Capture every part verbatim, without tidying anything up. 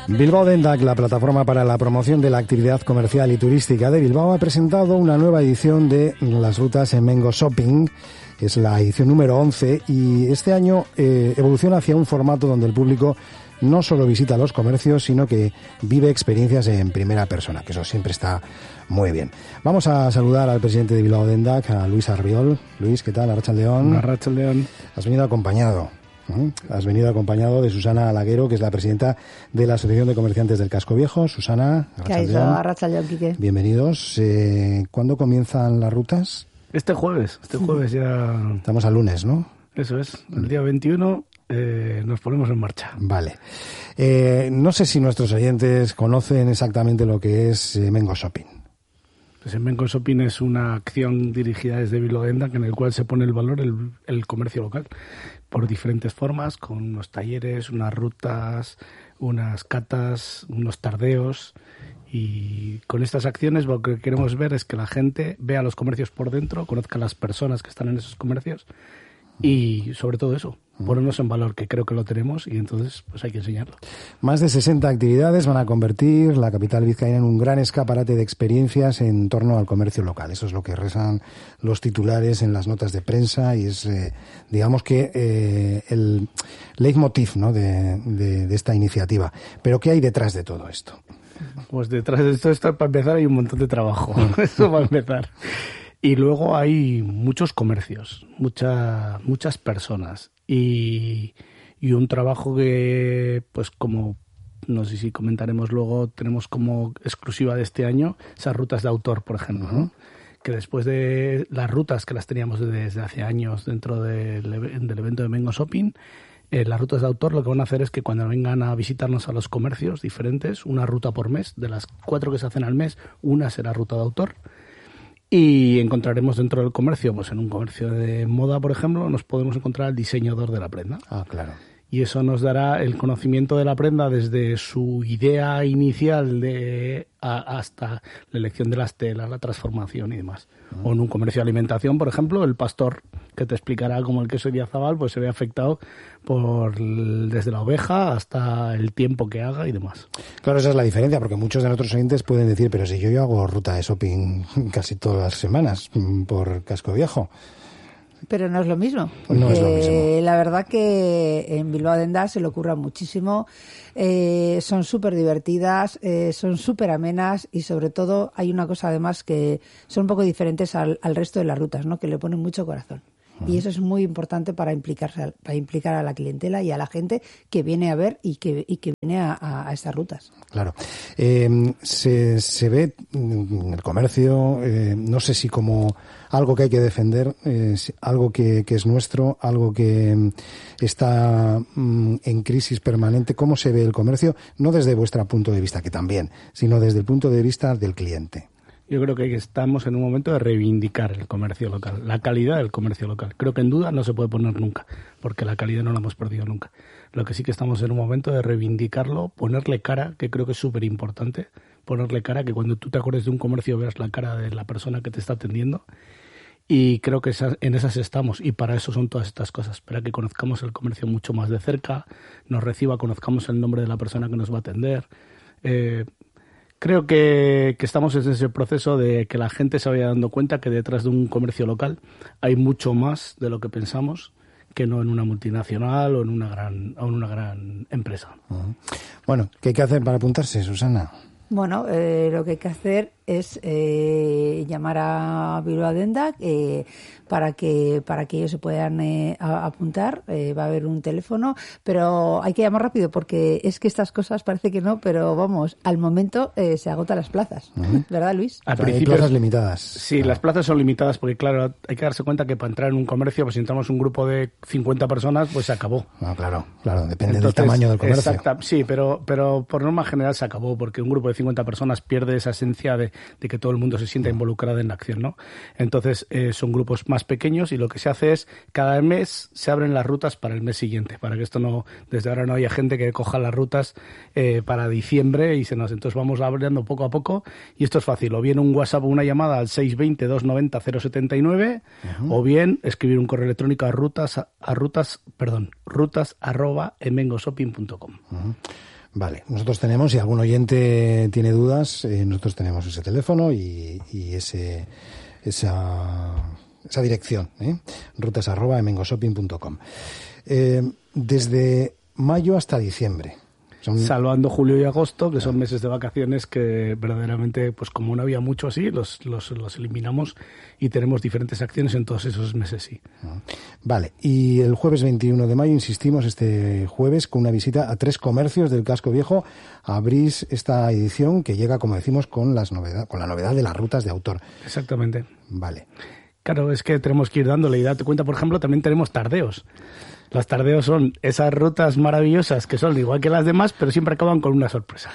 Bilbao Dendac, la plataforma para la promoción de la actividad comercial y turística de Bilbao, ha presentado una nueva edición de las rutas en Mengo Shopping. Es la edición número once y este año eh, evoluciona hacia un formato donde el público no solo visita los comercios, sino que vive experiencias en primera persona, que eso siempre está muy bien. Vamos a saludar al presidente de Bilbao Dendac, a Luis Arbiol. Luis, ¿qué tal? Arratsaldeon. Arratsaldeon. Has venido acompañado. ¿eh? Has venido acompañado de Susana Alaguero, que es la presidenta de la Asociación de Comerciantes del Casco Viejo. Susana, Arratsaldeon, Quique. Bienvenidos. Eh, ¿Cuándo comienzan las rutas? Este jueves, este jueves ya... Estamos al lunes, ¿no? Eso es, el día veintiuno eh, nos ponemos en marcha. Vale. Eh, no sé si nuestros oyentes conocen exactamente lo que es eh, Mengo Shopping. Pues el Mengo Shopping es una acción dirigida desde Bilbao Dendac en el cual se pone el valor el, el comercio local por diferentes formas, con unos talleres, unas rutas, unas catas, unos tardeos. Y con estas acciones lo que queremos ver es que la gente vea los comercios por dentro, conozca a las personas que están en esos comercios y sobre todo eso, ponernos en valor, que creo que lo tenemos y entonces pues hay que enseñarlo. Más de sesenta actividades van a convertir la capital vizcaína en un gran escaparate de experiencias en torno al comercio local. Eso es lo que rezan los titulares en las notas de prensa y es, eh, digamos que, eh, el leitmotiv, ¿no?, de, de, de esta iniciativa. Pero ¿qué hay detrás de todo esto? Pues detrás de esto, esto para empezar hay un montón de trabajo, eso va a empezar. Y luego hay muchos comercios, mucha, muchas personas y, y un trabajo que, pues como, no sé si comentaremos luego, tenemos como exclusiva de este año esas rutas de autor, por ejemplo, ¿no? Que después de las rutas que las teníamos desde hace años dentro del, del evento de Mengo Shopping, Eh, las rutas de autor lo que van a hacer es que cuando vengan a visitarnos a los comercios diferentes, una ruta por mes, de las cuatro que se hacen al mes, una será ruta de autor. Y encontraremos dentro del comercio, pues en un comercio de moda, por ejemplo, nos podemos encontrar al diseñador de la prenda. Ah, claro. Y eso nos dará el conocimiento de la prenda desde su idea inicial de a, hasta la elección de las telas, la transformación y demás. Uh-huh. O en un comercio de alimentación, por ejemplo, el pastor, que te explicará cómo el queso Idiazabal pues se ve afectado por desde la oveja hasta el tiempo que haga y demás. Claro, esa es la diferencia, porque muchos de nuestros oyentes pueden decir, pero si yo, yo hago ruta de shopping casi todas las semanas por Casco Viejo. Pero no es lo mismo, porque no es lo mismo. La verdad que en Bilbao Dendac se le ocurra muchísimo, eh, son súper divertidas, eh, son súper amenas y sobre todo hay una cosa además que son un poco diferentes al, al resto de las rutas, ¿no?, que le ponen mucho corazón. Uh-huh. Y eso es muy importante para implicarse, para implicar a la clientela y a la gente que viene a ver y que, y que viene a, a, a estas rutas. Claro. Eh, se, se ve en el comercio, eh, no sé si como algo que hay que defender, eh, algo que, que es nuestro, algo que está mm, en crisis permanente. ¿Cómo se ve el comercio? No desde vuestro punto de vista, que también, sino desde el punto de vista del cliente. Yo creo que estamos en un momento de reivindicar el comercio local, la calidad del comercio local. Creo que en duda no se puede poner nunca, porque la calidad no la hemos perdido nunca. Lo que sí que estamos en un momento de reivindicarlo, ponerle cara, que creo que es súper importante, ponerle cara, que cuando tú te acuerdes de un comercio veas la cara de la persona que te está atendiendo. Y creo que esa, en esas estamos, y para eso son todas estas cosas, para que conozcamos el comercio mucho más de cerca, nos reciba, conozcamos el nombre de la persona que nos va a atender. Eh, Creo que, que estamos en ese proceso de que la gente se vaya dando cuenta que detrás de un comercio local hay mucho más de lo que pensamos, que no en una multinacional o en una gran, o en una gran empresa. Uh-huh. Bueno, ¿qué hay que hacer para apuntarse, Susana? Bueno, eh, lo que hay que hacer es eh, llamar a Bilbao Dendac eh, para que para que ellos se puedan eh, a, apuntar. Eh, va a haber un teléfono, pero hay que llamar rápido porque es que estas cosas parece que no, pero vamos, al momento eh, se agotan las plazas, uh-huh. ¿verdad, Luis? Al Hay plazas limitadas. Sí, claro. Las plazas son limitadas porque, claro, hay que darse cuenta que para entrar en un comercio, pues si entramos un grupo de cincuenta personas, pues se acabó. Ah, claro, claro, depende Entonces, del tamaño del comercio. Exacta, sí, pero, pero por norma general se acabó porque un grupo de cincuenta personas pierde esa esencia de, de que todo el mundo se sienta involucrado en la acción, ¿no? Entonces eh, son grupos más pequeños y lo que se hace es cada mes se abren las rutas para el mes siguiente, para que esto no, desde ahora no haya gente que coja las rutas eh, para diciembre y se nos, entonces vamos abriendo poco a poco y esto es fácil, o bien un WhatsApp o una llamada al seis dos cero, dos nueve cero, cero setenta y nueve uh-huh. o bien escribir un correo electrónico a rutas, a, a rutas, perdón, rutas arroba emengosopping punto com. Uh-huh. Vale, nosotros tenemos, si algún oyente tiene dudas, eh, nosotros tenemos ese teléfono y, y ese esa, esa dirección, ¿eh? rutas arroba emengoshopping punto com. Eh, desde mayo hasta diciembre. Son... Salvando julio y agosto, que son meses de vacaciones que verdaderamente, pues como no había mucho así, los, los, los eliminamos y tenemos diferentes acciones en todos esos meses, sí. Vale, y el jueves veintiuno de mayo, insistimos, este jueves, con una visita a tres comercios del Casco Viejo, abrís esta edición que llega, como decimos, con las novedad, con la novedad de las rutas de autor. Exactamente. Vale. Claro, es que tenemos que ir dándole y date cuenta, por ejemplo, también tenemos tardeos. Los tardeos son esas rutas maravillosas que son igual que las demás, pero siempre acaban con una sorpresa.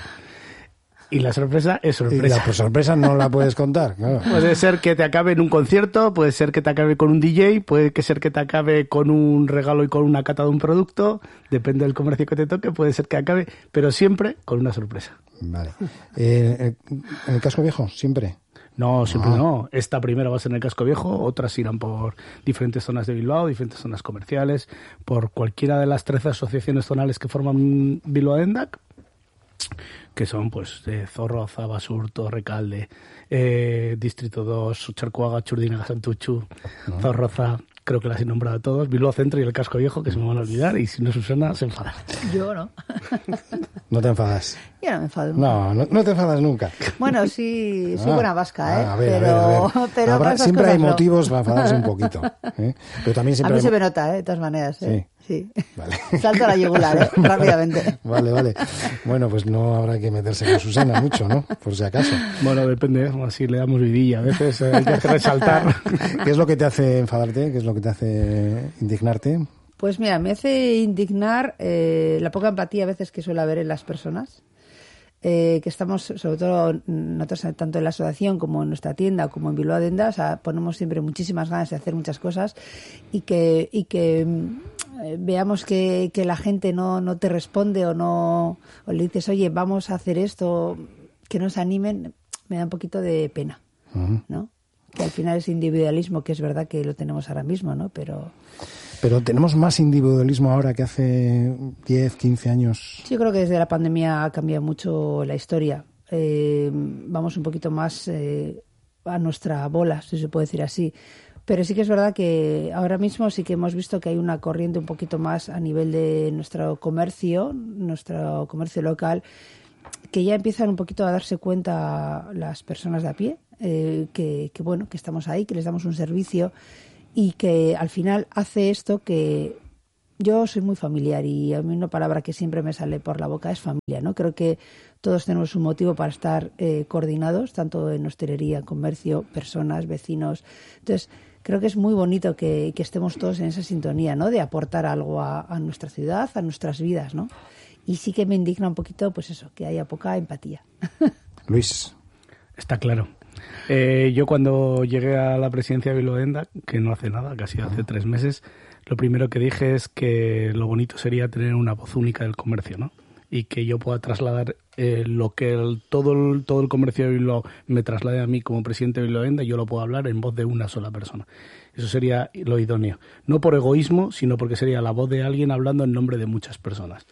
Y la sorpresa es sorpresa. Y la pues, sorpresa no la puedes contar, claro. Puede ser que te acabe en un concierto, puede ser que te acabe con un D J, puede que ser que te acabe con un regalo y con una cata de un producto, depende del comercio que te toque, puede ser que acabe, pero siempre con una sorpresa. Vale. Eh, ¿En el Casco Viejo siempre? No, siempre Ah. no. Esta primera va a ser en el Casco Viejo, otras irán por diferentes zonas de Bilbao, diferentes zonas comerciales, por cualquiera de las trece asociaciones zonales que forman Bilbao Dendak, que son pues eh, Zorroza, Basurto, Recalde, eh, Distrito dos, Charcuaga, Churdinaga, Santuchu, uh-huh. Zorroza, creo que las he nombrado a todos, Bilbao Centro y el Casco Viejo, que se me van a olvidar, y si no Susana se enfada. Yo no. ¿No te enfadas? Yo no me enfado nunca. No, no, no te enfadas nunca. Bueno, sí, soy ah, buena vasca, ¿eh? Ah, a ver, pero, a ver, a ver. pero Habrá, esas siempre hay cosas no. motivos para enfadarse un poquito. ¿eh? Pero también siempre a mí hay... se me nota, ¿eh? De todas maneras, ¿eh? Sí. Sí. Vale. Salto a la yugular, ¿eh? Rápidamente. Vale, vale. Bueno, pues no habrá que meterse con Susana mucho, ¿no? Por si acaso. Bueno, depende, así le damos vidilla. A veces eh, hay que resaltar. ¿Qué es lo que te hace enfadarte? ¿Qué es lo que te hace indignarte? Pues mira, me hace indignar eh, la poca empatía a veces que suele haber en las personas. Eh, que estamos, sobre todo nosotros, tanto en la asociación como en nuestra tienda, como en Bilbao Dendak, o sea, ponemos siempre muchísimas ganas de hacer muchas cosas y que y que eh, veamos que, que la gente no, no te responde o no o le dices, oye, vamos a hacer esto, que nos animen, me da un poquito de pena, uh-huh. ¿no? Que al final es individualismo, que es verdad que lo tenemos ahora mismo, ¿no? Pero... Pero tenemos más individualismo ahora que hace diez, quince años. Sí, yo creo que desde la pandemia ha cambiado mucho la historia. Eh, vamos un poquito más eh, a nuestra bola, si se puede decir así. Pero sí que es verdad que ahora mismo sí que hemos visto que hay una corriente un poquito más a nivel de nuestro comercio, nuestro comercio local, que ya empiezan un poquito a darse cuenta las personas de a pie, eh, que, que bueno, que estamos ahí, que les damos un servicio y que al final hace esto que yo soy muy familiar y a mí una palabra que siempre me sale por la boca es familia, ¿no? Creo que todos tenemos un motivo para estar eh, coordinados, tanto en hostelería, comercio, personas, vecinos. Entonces, creo que es muy bonito que, que estemos todos en esa sintonía, ¿no? De aportar algo a, a nuestra ciudad, a nuestras vidas, ¿no? Y sí que me indigna un poquito, pues eso, que haya poca empatía. Luis. Está claro. Eh, yo cuando llegué a la presidencia de Bilbao Dendak, que no hace nada, casi hace tres meses, lo primero que dije es que lo bonito sería tener una voz única del comercio, ¿no? Y que yo pueda trasladar eh, lo que el, todo, el, todo el comercio de Bilbao me traslade a mí como presidente de Bilbao Dendak, yo lo puedo hablar en voz de una sola persona. Eso sería lo idóneo. No por egoísmo, sino porque sería la voz de alguien hablando en nombre de muchas personas.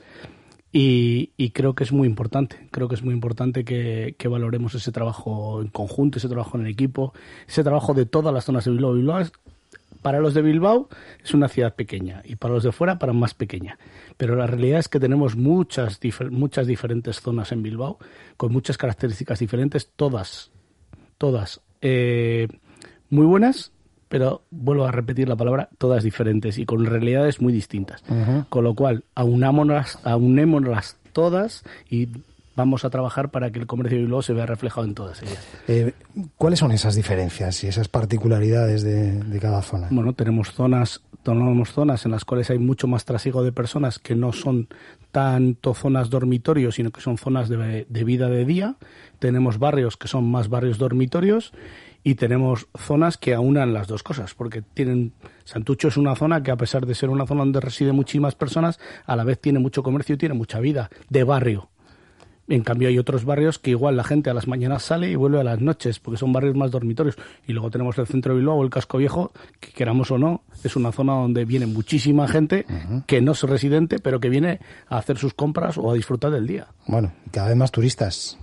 Y, y creo que es muy importante, creo que es muy importante que, que valoremos ese trabajo en conjunto, ese trabajo en equipo, ese trabajo de todas las zonas de Bilbao. Bilbao es, para los de Bilbao es una ciudad pequeña y para los de fuera para más pequeña. Pero la realidad es que tenemos muchas, difer- muchas diferentes zonas en Bilbao, con muchas características diferentes, todas, todas eh, muy buenas, pero vuelvo a repetir la palabra, todas diferentes y con realidades muy distintas. Uh-huh. Con lo cual, aunámonos, aunémonos todas y vamos a trabajar para que el comercio de Bilbao se vea reflejado en todas ellas. Eh, ¿Cuáles son esas diferencias y esas particularidades de, de cada zona? Bueno, tenemos zonas, tenemos zonas en las cuales hay mucho más trasiego de personas que no son tanto zonas dormitorios, sino que son zonas de, de vida de día. Tenemos barrios que son más barrios dormitorios. Y tenemos zonas que aunan las dos cosas, porque tienen Santucho es una zona que, a pesar de ser una zona donde residen muchísimas personas, a la vez tiene mucho comercio y tiene mucha vida de barrio. En cambio hay otros barrios que igual la gente a las mañanas sale y vuelve a las noches, porque son barrios más dormitorios. Y luego tenemos el centro de Bilbao, el Casco Viejo, que queramos o no, es una zona donde viene muchísima gente uh-huh. que no es residente, pero que viene a hacer sus compras o a disfrutar del día. Bueno, cada vez más turistas.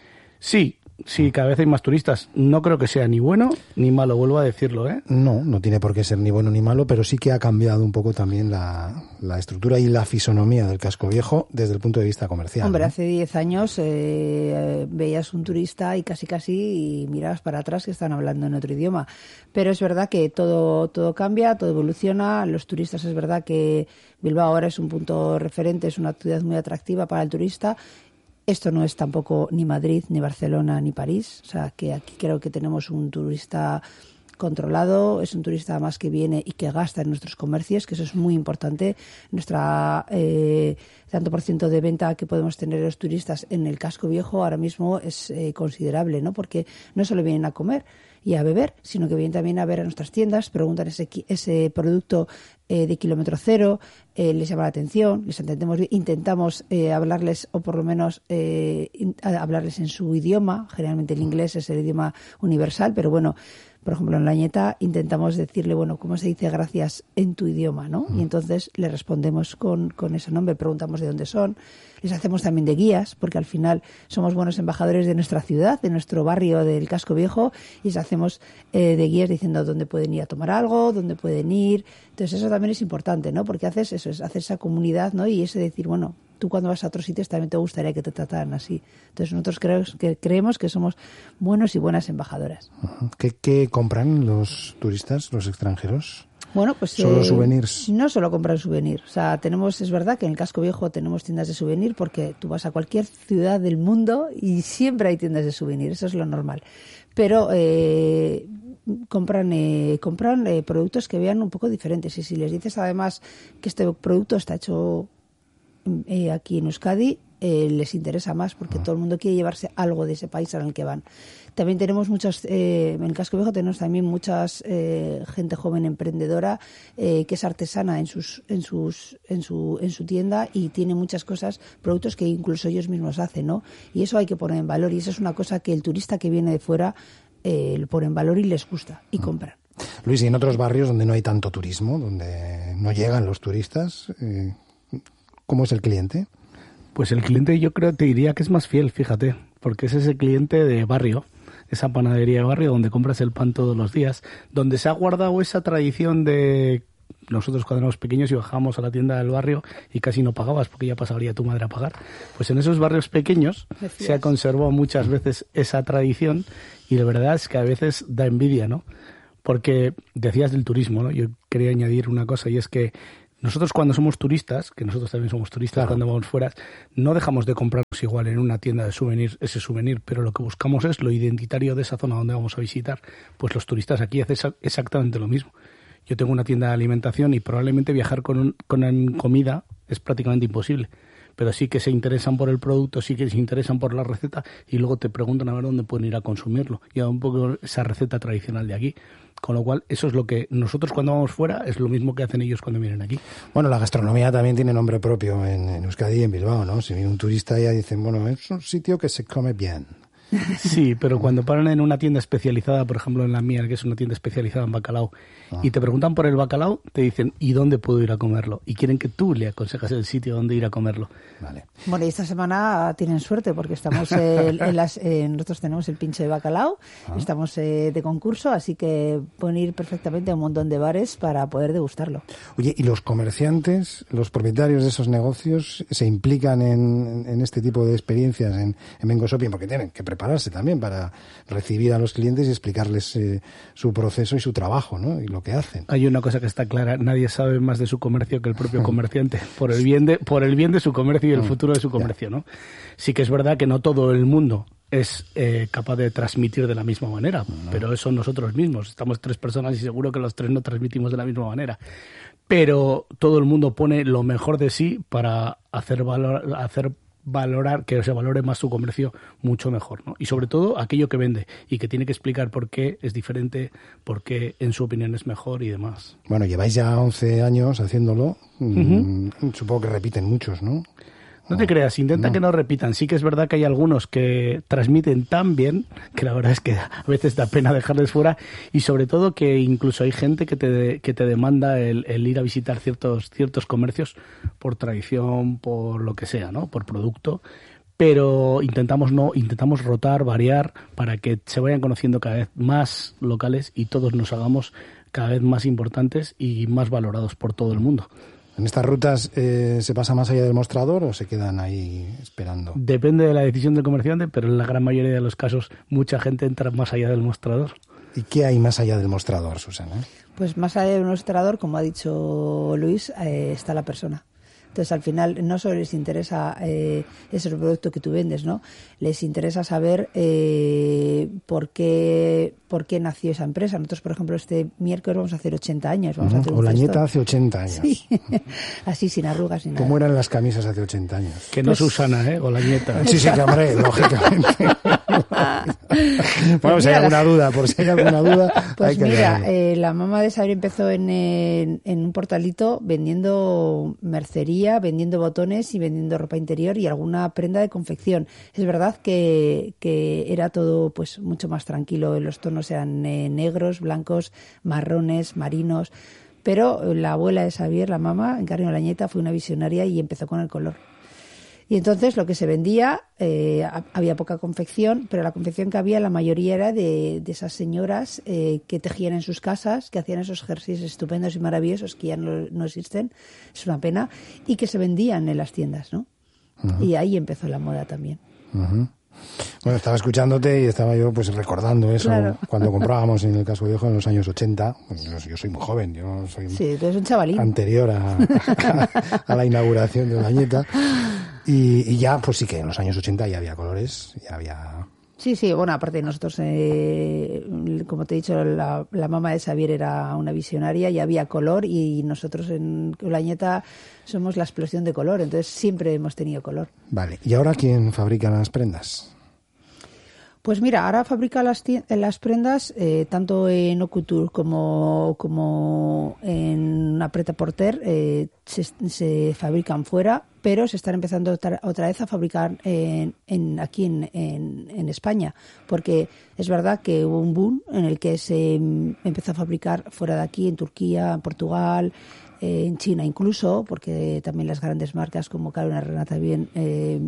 Sí. Sí, cada vez hay más turistas. No creo que sea ni bueno ni malo, vuelvo a decirlo, ¿eh? No, no tiene por qué ser ni bueno ni malo, pero sí que ha cambiado un poco también la, la estructura y la fisonomía del Casco Viejo desde el punto de vista comercial. Hombre, ¿no? hace diez años eh, veías un turista y casi casi y mirabas para atrás que estaban hablando en otro idioma. Pero es verdad que todo, todo cambia, todo evoluciona. Los turistas, es verdad que Bilbao ahora es un punto referente, es una ciudad muy atractiva para el turista. Esto no es tampoco ni Madrid, ni Barcelona, ni París. O sea, que aquí creo que tenemos un turista controlado, es un turista más que viene y que gasta en nuestros comercios, que eso es muy importante. Nuestra eh, tanto por ciento de venta que podemos tener los turistas en el Casco Viejo ahora mismo es eh, considerable, ¿no? Porque no solo vienen a comer y a beber, sino que vienen también a ver a nuestras tiendas, preguntan ese, ese producto eh, de kilómetro cero, eh, les llama la atención, les entendemos, intentamos eh, hablarles o por lo menos eh, hablarles en su idioma. Generalmente el inglés es el idioma universal, pero bueno, por ejemplo, en La Añeta intentamos decirle, bueno, ¿cómo se dice gracias en tu idioma, no? Y entonces le respondemos con, con ese nombre, preguntamos de dónde son, les hacemos también de guías, porque al final somos buenos embajadores de nuestra ciudad, de nuestro barrio del Casco Viejo, y les hacemos eh, de guías diciendo dónde pueden ir a tomar algo, dónde pueden ir. Entonces eso también es importante, ¿no? Porque haces eso, es hacer esa comunidad, ¿no? Y ese decir, bueno, tú cuando vas a otros sitios también te gustaría que te trataran así. Entonces nosotros creo, que creemos que somos buenos y buenas embajadoras. ¿Qué, qué compran los turistas, los extranjeros? Bueno, pues solo eh, souvenirs. No solo compran souvenir. O sea, tenemos, es verdad que en el Casco Viejo tenemos tiendas de souvenir porque tú vas a cualquier ciudad del mundo y siempre hay tiendas de souvenir. Eso es lo normal. Pero eh, compran eh, compran eh, productos que vean un poco diferentes. Y si les dices además que este producto está hecho eh, aquí en Euskadi, eh, les interesa más porque todo el mundo quiere llevarse algo de ese país al que van. También tenemos muchas, eh, en el Casco Viejo tenemos también muchas eh, gente joven emprendedora eh, que es artesana en sus, en sus, en su, en su tienda y tiene muchas cosas, productos que incluso ellos mismos hacen, ¿no? Y eso hay que poner en valor y eso es una cosa que el turista que viene de fuera eh, lo pone en valor y les gusta y compran. Luis, y en otros barrios donde no hay tanto turismo, donde no llegan los turistas, eh, ¿cómo es el cliente? Pues el cliente yo creo, te diría que es más fiel, fíjate, porque es ese cliente de barrio, esa panadería de barrio donde compras el pan todos los días, donde se ha guardado esa tradición de nosotros cuando éramos pequeños y bajábamos a la tienda del barrio y casi no pagabas porque ya pasaría tu madre a pagar. Pues en esos barrios pequeños se ha conservado muchas veces esa tradición y la verdad es que a veces da envidia, ¿no? Porque decías del turismo, ¿no? Yo quería añadir una cosa y es que nosotros cuando somos turistas, que nosotros también somos turistas claro. Cuando vamos fuera, no dejamos de comprarnos igual en una tienda de souvenirs ese souvenir, pero lo que buscamos es lo identitario de esa zona donde vamos a visitar. Pues los turistas aquí hacen exactamente lo mismo. Yo tengo una tienda de alimentación y probablemente viajar con, un, con comida es prácticamente imposible. Pero sí que se interesan por el producto, sí que se interesan por la receta y luego te preguntan a ver dónde pueden ir a consumirlo. Y a un poco esa receta tradicional de aquí. Con lo cual, eso es lo que nosotros cuando vamos fuera es lo mismo que hacen ellos cuando vienen aquí. Bueno, la gastronomía también tiene nombre propio en, en Euskadi y en Bilbao, ¿no? Si viene un turista ya dicen, bueno, es un sitio que se come bien. Sí, pero cuando paran en una tienda especializada, por ejemplo en la mía, que es una tienda especializada en bacalao, ah. y te preguntan por el bacalao, te dicen, ¿y dónde puedo ir a comerlo? Y quieren que tú le aconsejas el sitio donde ir a comerlo. Vale. Bueno, y esta semana tienen suerte porque estamos en, en las, eh, nosotros tenemos el pinche de bacalao, ah. estamos eh, de concurso, así que pueden ir perfectamente a un montón de bares para poder degustarlo. Oye, ¿y los comerciantes, los propietarios de esos negocios se implican en, en este tipo de experiencias en, en Mengo Shopping? Porque tienen que prepararse también para recibir a los clientes y explicarles eh, su proceso y su trabajo, ¿no? Y lo que hacen. Hay una cosa que está clara, nadie sabe más de su comercio que el propio comerciante, por el bien de, por el bien de su comercio y el futuro de su comercio, ¿no? Sí que es verdad que no todo el mundo es eh, capaz de transmitir de la misma manera, no. Pero eso nosotros mismos, estamos tres personas y seguro que los tres no transmitimos de la misma manera. Pero todo el mundo pone lo mejor de sí para hacer valor, hacer valorar, que se valore más su comercio mucho mejor, ¿no? Y sobre todo aquello que vende y que tiene que explicar por qué es diferente, por qué en su opinión es mejor y demás. Bueno, lleváis ya once años haciéndolo, uh-huh. mm, supongo que repiten muchos, ¿no? No te creas, intenta no. que no repitan. Sí que es verdad que hay algunos que transmiten tan bien que la verdad es que a veces da pena dejarles fuera, y sobre todo que incluso hay gente que te, que te demanda el, el ir a visitar ciertos, ciertos comercios por tradición, por lo que sea, ¿no? Por producto. Pero intentamos no intentamos rotar, variar, para que se vayan conociendo cada vez más locales y todos nos hagamos cada vez más importantes y más valorados por todo el mundo. ¿En estas rutas eh, se pasa más allá del mostrador o se quedan ahí esperando? Depende de la decisión del comerciante, pero en la gran mayoría de los casos mucha gente entra más allá del mostrador. ¿Y qué hay más allá del mostrador, Susana? Pues más allá del mostrador, como ha dicho Luis, eh, está la persona. Entonces, al final, no solo les interesa eh, ese producto que tú vendes, ¿no? Les interesa saber eh, por qué por qué nació esa empresa. Nosotros, por ejemplo, este miércoles vamos a hacer ochenta años. Vamos uh-huh. a hacer un Olañeta hace ochenta años. Sí. Así, sin arrugas ni nada. ¿Cómo eran las camisas hace ochenta años? Que no pues... Susana, ¿eh? Olañeta. Sí, sí, que hombre, lógicamente. Bueno, pues si hay alguna las... duda, por si hay alguna duda. Pues hay que mira, eh, la mamá de Xavier empezó en, en, en un portalito vendiendo mercería, vendiendo botones y vendiendo ropa interior y alguna prenda de confección. Es verdad que, que era todo pues mucho más tranquilo. Los tonos eran eh, negros, blancos, marrones, marinos. Pero la abuela de Xavier, la mamá, Encarni Olañeta, fue una visionaria y empezó con el color. Y entonces lo que se vendía, eh, había poca confección, pero la confección que había, la mayoría era de, de esas señoras eh, que tejían en sus casas, que hacían esos jerseys estupendos y maravillosos que ya no, no existen, es una pena, y que se vendían en las tiendas, ¿no? Uh-huh. Y ahí empezó la moda también. Uh-huh. Bueno, estaba escuchándote y estaba yo pues recordando eso, claro. Cuando comprábamos en el Casco Viejo en los años ochenta. Pues yo, yo soy muy joven, yo soy sí, tú eres un chavalín. Anterior a, a, a la inauguración de Olañeta. Y, y ya, pues sí que en los años ochenta ya había colores, ya había... Sí, sí, bueno, aparte de nosotros, eh, como te he dicho, la, la mamá de Xavier era una visionaria y había color, y nosotros en Olañeta somos la explosión de color, entonces siempre hemos tenido color. Vale, ¿y ahora quién fabrica las prendas? Pues mira, ahora fabrica las, las prendas eh, tanto en Haute Couture como, como en Pret-a-Porter, eh, se, se fabrican fuera, pero se están empezando otra, otra vez a fabricar en, en, aquí en, en, en España, porque es verdad que hubo un boom en el que se empezó a fabricar fuera de aquí, en Turquía, en Portugal, eh, en China incluso, porque también las grandes marcas como Carolina Herrera también eh,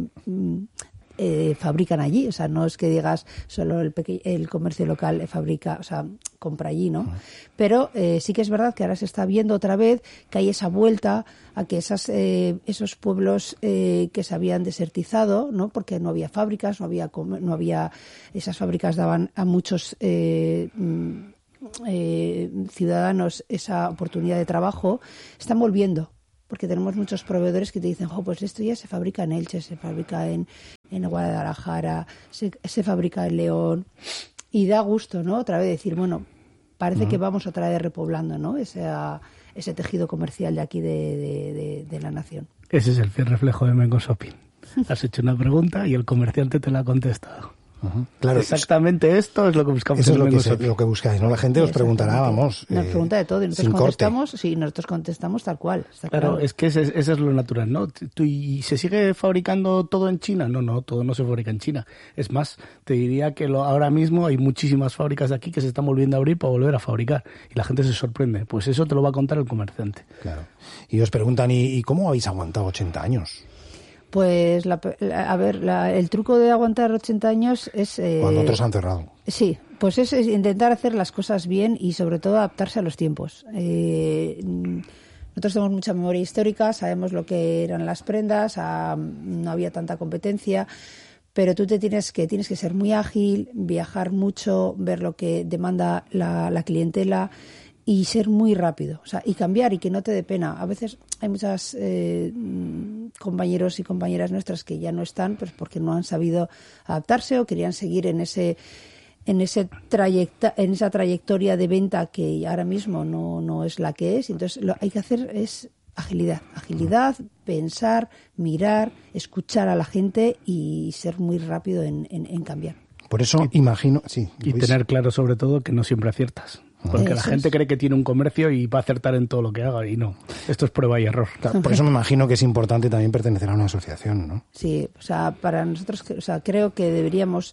Eh, fabrican allí, o sea, no es que digas solo el, peque- el comercio local fabrica, o sea, compra allí, ¿no? Uh-huh. Pero eh, sí que es verdad que ahora se está viendo otra vez que hay esa vuelta a que esas, eh, esos pueblos eh, que se habían desertizado, ¿no? Porque no había fábricas, no había, no había, esas fábricas daban a muchos eh, eh, ciudadanos esa oportunidad de trabajo, están volviendo. Porque tenemos muchos proveedores que te dicen, oh, pues esto ya se fabrica en Elche, se fabrica en, en Guadalajara, se, se fabrica en León. Y da gusto, ¿no? Otra vez decir, bueno, parece uh-huh. que vamos otra vez repoblando, ¿no? Ese, ese tejido comercial de aquí de, de, de, de la nación. Ese es el fiel reflejo de Mengo Shopping. Has hecho una pregunta y el comerciante te la ha contestado. Uh-huh. Claro, exactamente esto es lo que buscamos. Eso es lo que, se, lo que buscáis, ¿no? La gente sí, os preguntará, vamos. Nos eh, pregunta de todo y nosotros contestamos, sí, nosotros contestamos tal cual. Está claro, claro, es que ese, ese es lo natural, ¿no? ¿Tú, ¿Y se sigue fabricando todo en China? No, no, todo no se fabrica en China. Es más, te diría que lo, ahora mismo hay muchísimas fábricas de aquí que se están volviendo a abrir para volver a fabricar y la gente se sorprende. Pues eso te lo va a contar el comerciante. Claro. Y os preguntan, ¿y, y cómo habéis aguantado ochenta años? Pues, la, la, a ver, la, el truco de aguantar ochenta años es... Eh, Cuando otros han cerrado. Sí, pues es, es intentar hacer las cosas bien y sobre todo adaptarse a los tiempos. Eh, nosotros tenemos mucha memoria histórica, sabemos lo que eran las prendas, a, no había tanta competencia, pero tú te tienes que, tienes que ser muy ágil, viajar mucho, ver lo que demanda la, la clientela y ser muy rápido, o sea, y cambiar y que no te dé pena. A veces hay muchas eh, compañeros y compañeras nuestras que ya no están, pues porque no han sabido adaptarse o querían seguir en ese en ese trayecta, en esa trayectoria de venta que ahora mismo no no es la que es. Entonces lo que hay que hacer es agilidad, agilidad, pensar, mirar, escuchar a la gente y ser muy rápido en, en, en cambiar. Por eso imagino, sí. Y Luis. Tener claro sobre todo que no siempre aciertas. Porque Eso la gente es. cree que tiene un comercio y va a acertar en todo lo que haga, y no. Esto es prueba y error. Claro, por eso me imagino que es importante también pertenecer a una asociación, ¿no? Sí, o sea, para nosotros, o sea, creo que deberíamos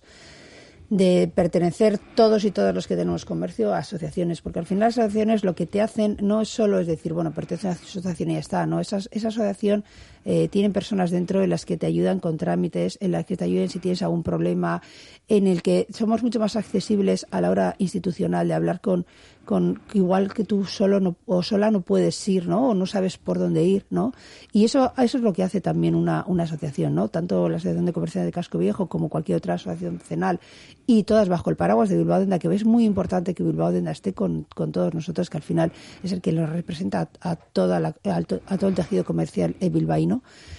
de pertenecer todos y todas los que tenemos comercio a asociaciones, porque al final las asociaciones lo que te hacen no es solo es decir, bueno, pertenece a una asociación y ya está, no, esa, esa asociación eh, tienen personas dentro en las que te ayudan con trámites, en las que te ayuden si tienes algún problema, en el que somos mucho más accesibles a la hora institucional de hablar con, con igual que tú solo no, o sola no puedes ir, ¿no? O no sabes por dónde ir, ¿no? Y eso, eso es lo que hace también una, una asociación, ¿no? Tanto la Asociación de Comerciantes de Casco Viejo como cualquier otra asociación cenal, y todas bajo el paraguas de Bilbao Denda, que es muy importante que Bilbao Denda esté con, con todos nosotros, que al final es el que nos representa a, a, toda la, a, to, a todo el tejido comercial bilbaíno.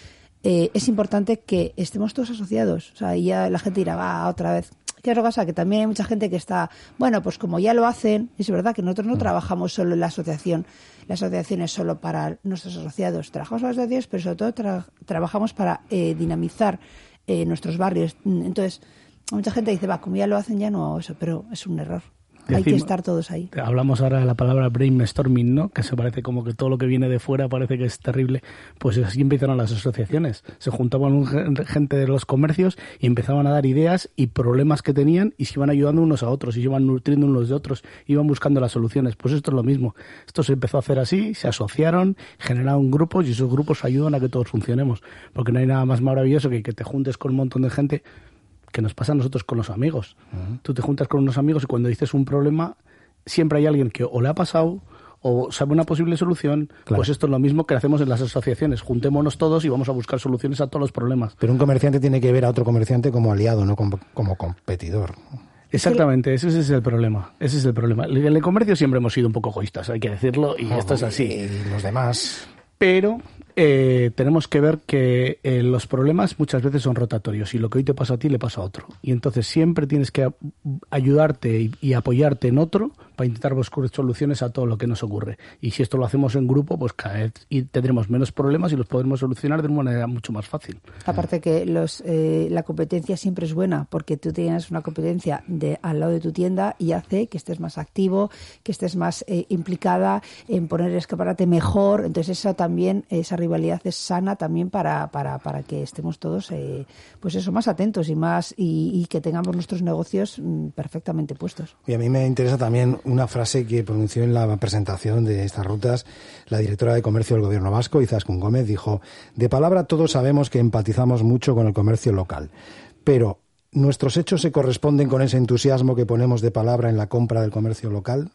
Eh, es importante que estemos todos asociados. O sea, y ya la gente dirá, va, otra vez. ¿Qué es lo que pasa? Que también hay mucha gente que está, bueno, pues como ya lo hacen, es verdad que nosotros no trabajamos solo en la asociación, la asociación es solo para nuestros asociados, trabajamos en las asociaciones, pero sobre todo tra- trabajamos para eh, dinamizar eh, nuestros barrios. Entonces, mucha gente dice, va, como ya lo hacen, ya no hago eso, pero es un error. Hay que estar todos ahí. Hablamos ahora de la palabra brainstorming, ¿no? Que se parece como que todo lo que viene de fuera parece que es terrible. Pues así empezaron las asociaciones. Se juntaban un, gente de los comercios y empezaban a dar ideas y problemas que tenían y se iban ayudando unos a otros y se iban nutriendo unos de otros, iban buscando las soluciones. Pues esto es lo mismo. Esto se empezó a hacer así, se asociaron, generaron grupos y esos grupos ayudan a que todos funcionemos. Porque no hay nada más maravilloso que que te juntes con un montón de gente, que nos pasa a nosotros con los amigos. Uh-huh. Tú te juntas con unos amigos y cuando dices un problema, siempre hay alguien que o le ha pasado o sabe una posible solución. Claro. Pues esto es lo mismo que hacemos en las asociaciones. Juntémonos todos y vamos a buscar soluciones a todos los problemas. Pero un comerciante tiene que ver a otro comerciante como aliado, no como, como competidor. Exactamente, ese es el problema. Ese es el problema. En el comercio siempre hemos sido un poco egoístas, hay que decirlo, y oh, esto es así. Y los demás... Pero eh, tenemos que ver que eh, los problemas muchas veces son rotatorios y lo que hoy te pasa a ti le pasa a otro. Y entonces siempre tienes que ayudarte y, y apoyarte en otro para intentar buscar soluciones a todo lo que nos ocurre. Y si esto lo hacemos en grupo, pues cada vez y tendremos menos problemas y los podremos solucionar de una manera mucho más fácil. Aparte que los eh, la competencia siempre es buena, porque tú tienes una competencia de al lado de tu tienda y hace que estés más activo, que estés más eh, implicada en poner el escaparate mejor. Entonces eso también, esa rivalidad es sana también para, para, para que estemos todos eh, pues eso, más atentos y más y, y que tengamos nuestros negocios mm, perfectamente puestos. Y a mí me interesa también una frase que pronunció en la presentación de estas rutas la directora de Comercio del Gobierno Vasco, Izaskun Gómez, dijo: de palabra todos sabemos que empatizamos mucho con el comercio local, pero ¿nuestros hechos se corresponden con ese entusiasmo que ponemos de palabra en la compra del comercio local?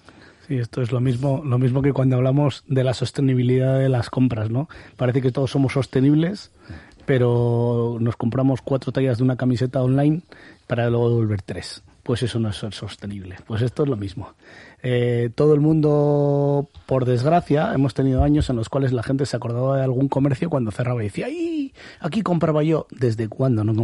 Sí, esto es lo mismo, lo mismo que cuando hablamos de la sostenibilidad de las compras, ¿no? Parece que todos somos sostenibles, pero nos compramos cuatro tallas de una camiseta online para luego devolver tres. Pues eso no es ser sostenible. Pues esto es lo mismo. Eh, todo el mundo, por desgracia, hemos tenido años en los cuales la gente se acordaba de algún comercio cuando cerraba y decía, ¡ay! Aquí compraba yo. ¿Desde cuándo no